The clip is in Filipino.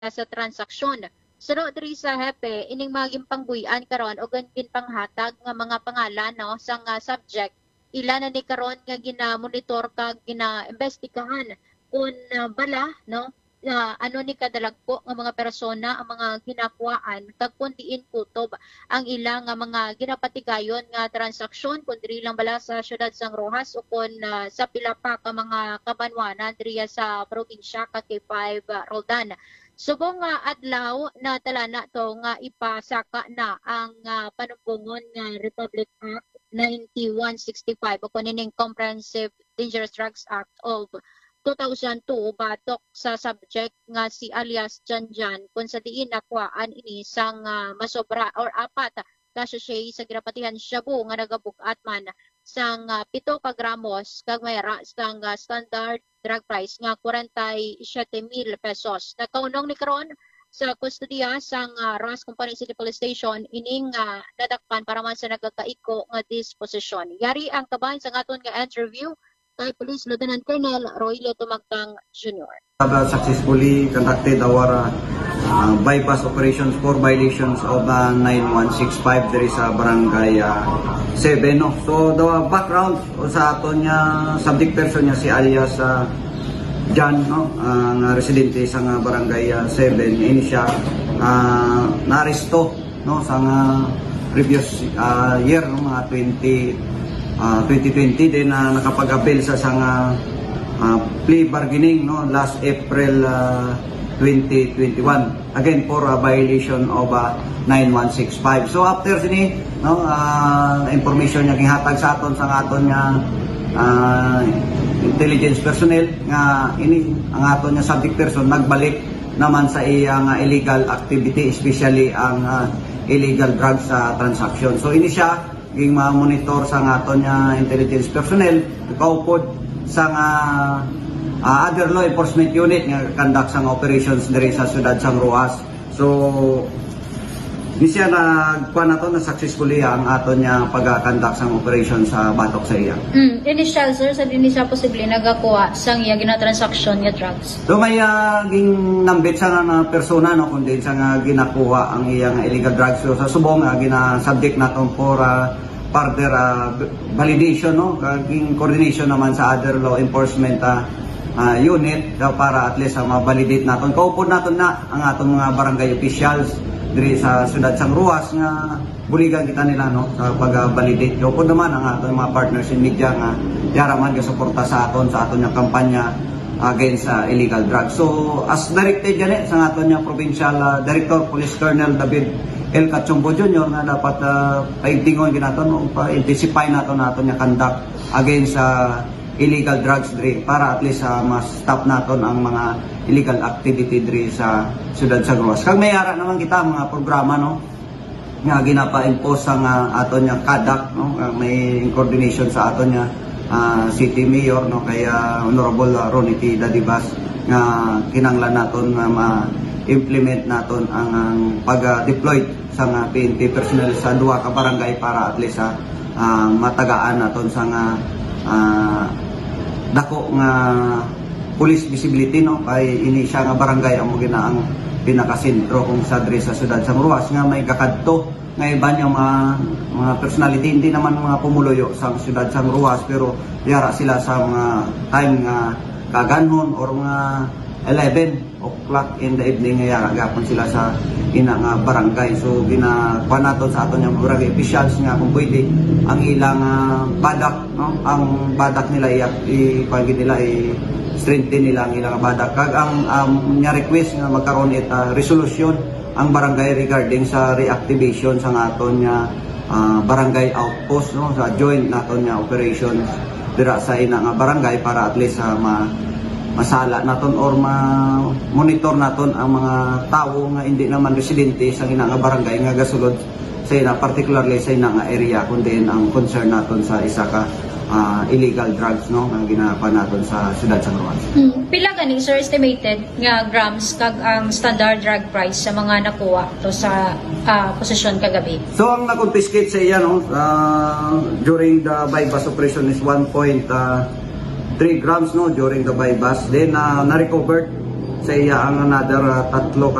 sa transaksyon. Suro diri sa hepe ining maging pangbuyan karon o ganpin panghatag nga mga pangalan no sa subject ila na ni karon nga gina-monitor kag gina-imbestigahan kung bala no ano ni kadalagpo nga mga persona ang mga ginakuhaan kag kun diin kutob ang ilang nga mga ginapatigayon nga transaksyon kun diri lang bala sa syudad San Rojas o kun sa pila pa ka mga kabanwanan diri sa probinsya kag K5 Roldan. Subong nga adlaw na talana to nga ipasaka na ang panumbongon nga Republic Act 9165 o kanining Comprehensive Dangerous Drugs Act of 2002 batok sa subject nga si alias Janjan kung sa diin nakuhaan ini sang masobra or apat kaso siya sa ginapatihan Shabu nga nagabugat man sang 7 ka gramos kag mayra sang standard drug price nga 47,000 pesos. Nakaunong ni karon sa kustudiya sang Ross Company City Police Station ining nadakpan para man sa nagkakaiko nga disposisyon. Yari ang kabahin sa aton nga interview kay Police Lieutenant Colonel Roylio Tumagtang Jr. Successfully conducted our bypass operations for violations of 9165 there is a barangay 7 no. So the background sa aton niya subject person niya si alias Jan no, ang residente sa barangay 7 ini siya naaresto no sa previous year no, mga 2020 din nakapag-appeal sa plea bargaining no last April 2021 again for a violation of 9165. So after sini no information niya gihatag sa aton nga intelligence personnel nga ini ang aton nga subject person nagbalik naman sa iyang illegal activity especially ang illegal drugs transaction. So ini siya ging ma-monitor sa aton nga intelligence personnel kaupod sa other law enforcement unit nga conduct sang operations diri sa Ciudad San Rojas. So di siya nagkuha na to na successfully ang aton niya pag-conduct sang operation sa batok sa iya. Initial sir, sa din siya posible nagakuha sang iya gina-transaction nga drugs. So may ging nambit sa na persona no kundi sa nga ginakuha ang iyang illegal drugs. So sa subong gina-subject naton for further validation no kaging coordination naman sa other law enforcement unit para at least ma-validate naton kaupod naton na ang atong mga barangay officials diri sa Ciudad San Rojas nga buligan kita nila no sa pag-validate. Kaupod naman ang atong mga partners in media nga yaraman ga suporta sa aton nga kampanya against illegal drugs. So as directed yan sa aton nga provincial director Police Colonel David El Cachumbo Jr. nga dapat paigtingon ginaton pa-intensify naton nga conduct against illegal drugs diri para at least ma-stop naton ang mga illegal activity diri sa Ciudad San Rojas. Kag mayara naman kita mga programa no nga ginapa-impose ang aton nga kadak no may coordination sa aton nga City Mayor no kaya Honorable Ronnie T. Dadibas nga kinanglan naton nga ma-implement naton ang pag-deploy sa PNP personnel sa duha ka barangay para at least matagaan naton sa dako nga police visibility no kay ini siya nga barangay ang ginaang pinakasentro kung sa diri sa Ciudad San Rojas nga may kakadto nga iban yung mga personality hindi naman mga pumuluyo sa Ciudad San Rojas pero yara sila sa mga time nga kaganhon or mga 11 o'clock in the evening nga yara gapon sila sa ina nga barangay. So ginakuha naton sa aton yung barangay officials nga kung pwede ang ilang badak no ang badak nila ipagid nila strengthen nila ang ilang badak kag ang nya request nga magkaroon resolution ang barangay regarding sa reactivation sa aton nga barangay outpost no sa joint naton nga operations dira sa ina nga barangay para at least masala naton or monitor naton ang mga tawo nga hindi naman residente sa ina nga barangay nga gasulod sa ina particularly sa ina nga area kundi ang concern naton sa isa ka illegal drugs no nga ginapa naton sa Ciudad San Rojas. Pila gani sir estimated nga grams kag ang standard drug price sa mga nakuha to sa posisyon kagabi? So ang na-confiscate sa iya no during the bypass operation is 1.3 grams no during the bypass, then na-recovered sa iya ang another tatlo